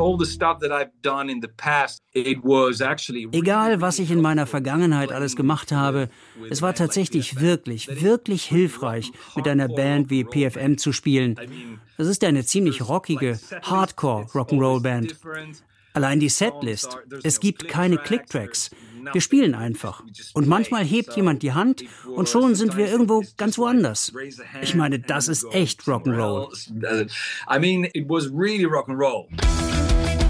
Egal, was ich in meiner Vergangenheit alles gemacht habe, es war tatsächlich wirklich, wirklich hilfreich, mit einer Band wie PFM zu spielen. Das ist ja eine ziemlich rockige Hardcore-Rock'n'Roll-Band. Allein die Setlist. Es gibt keine Clicktracks. Wir spielen einfach. Und manchmal hebt jemand die Hand und schon sind wir irgendwo ganz woanders. Ich meine, das ist echt Rock'n'Roll. I mean, it was really Rock'n'Roll.